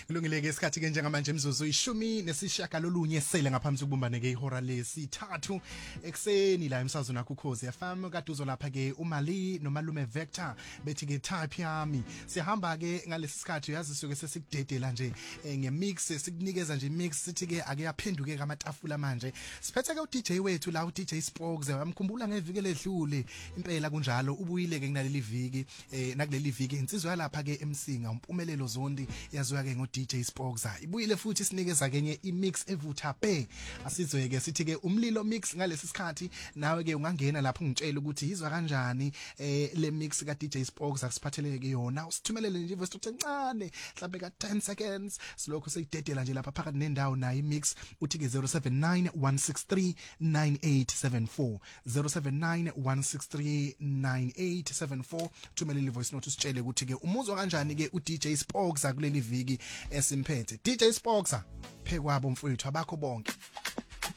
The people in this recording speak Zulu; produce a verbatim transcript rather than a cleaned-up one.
Kulungile ke isikhathi ke njengamanje imzuzu ishumi nesishagalolunye sele ngaphambi kokubumbana ke ihora lesithathu ekseni la emsazweni nakho Ukhozi F M kade uzolapha ke uMali nomalume Vector bethi ke type yami sihamba ke ngalesi sikhathi yazi suke sesikudedela nje ngemix sikunikeza nje mix sithi ke ake yaphenduke kamatafula manje siphethe ke u D J wethu la u D J Spogs amkhumbula ngeviki ledlule impela kunjalo ubuyile ke kunaleli viki eh nakuleli viki insizwa lapha ke eMsinga umpumelelo zondi yaziwa ke ngo D J Spogs ibuyile futhi sinikeza kenye imix evutha pe asizwe ke sithi ke umlilo mix ngalesi sikhathi nawe ke ungangena lapho ungitshela ukuthi izwa kanjani eh le mix ka D J Spogs akusiphatheleke yona usithumelele nje voice note encane mhlawumbe ka ten seconds silokho seyidedela nje lapha phakathi nendawo nayo imix uthi ke zero seven nine one six three nine eight seven four zero seven nine one six three nine eight seven four thumelele voice note usitshele ukuthi ke umuzwa kanjani ke u D J Spogs kuleli viki esimphethe D J Spogs phekwabo mfowethu abakho bonke